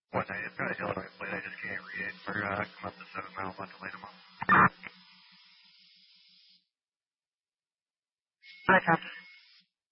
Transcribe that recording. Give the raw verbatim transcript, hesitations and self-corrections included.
One night, it's got a Illinois plate. I just can't read it. Or uh, come up to seven miles on Toledo. Hi, Captain.